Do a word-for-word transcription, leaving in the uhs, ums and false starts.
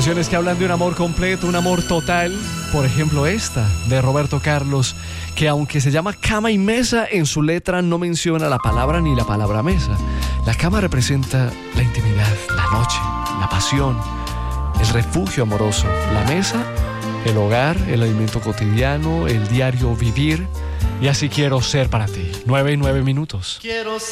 Canciones que hablan de un amor completo, un amor total. Por ejemplo, esta de Roberto Carlos, que aunque se llama Cama y Mesa, en su letra no menciona la palabra ni la palabra mesa. La cama representa la intimidad, la noche, la pasión, el refugio amoroso. La mesa, el hogar, el alimento cotidiano, el diario vivir. Y así quiero ser para ti. Nueve y nueve minutos. Quiero ser